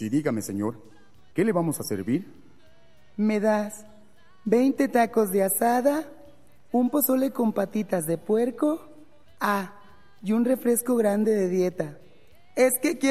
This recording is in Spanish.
Sí, dígame, señor. ¿Qué le vamos a servir? ¿Me das 20 tacos de asada, un pozole con patitas de puerco, y un refresco grande de dieta? Es que